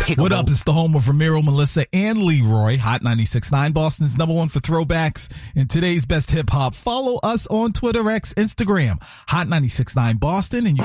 Pickable. What up? It's the home of Ramiro, Melissa, and Leroy. Hot 96.9, Boston's #1 for throwbacks and today's best hip hop. Follow us on Twitter, X, Instagram, Hot 96.9 Boston, and you